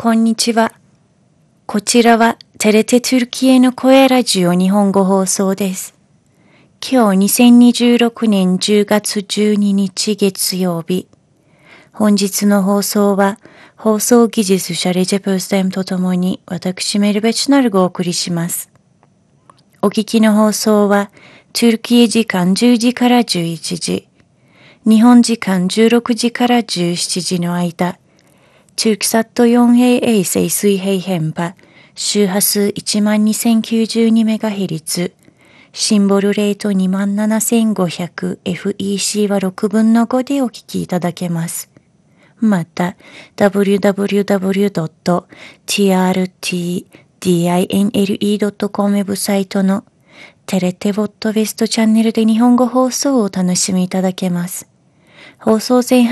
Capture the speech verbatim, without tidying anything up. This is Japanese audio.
こんにちは。こちらはテレテトゥルキエの声ラジオ日本語放送です。今日にせんにじゅうろくねんじゅうがつじゅうににち月曜日。本日の放送は放送技術者レジェプステムとともに私メルベチナルがお送りします。お聞きの放送はトゥルキエ時間じゅうじからじゅういちじ、日本時間じゅうろくじからじゅうしちじの間、TürkSat よんヘイ衛星水平変波、周波数 いちまんにせんきゅうじゅうにメガヘルツ、シンボルレート にまんななせんごひゃくエフイーシー はろくぶんのごでお聞きいただけます。また、ダブリューダブリューダブリュードットティーアールティーディーアイエヌエルイードットコム ウェブサイトのテレテボットベストチャンネルで日本語放送をお楽しみいただけます。放送前